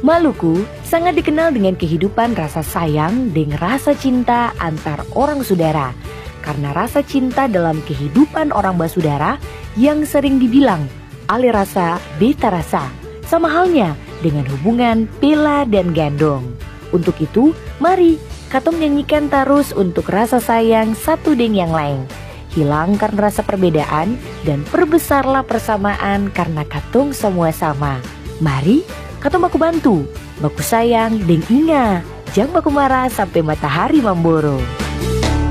Maluku sangat dikenal dengan kehidupan rasa sayang dan rasa cinta antar orang saudara. Karena rasa cinta dalam kehidupan orang basudara yang sering dibilang ale rasa beta rasa. Sama halnya dengan hubungan pela dan gandong. Untuk itu, mari katong nyanyikan terus untuk rasa sayang satu dengan yang lain. Hilangkan rasa perbedaan dan perbesarlah persamaan karena katong semua sama. Mari katong baku bantu, baku sayang, dan ingat, jangan baku marah sampai matahari memburu.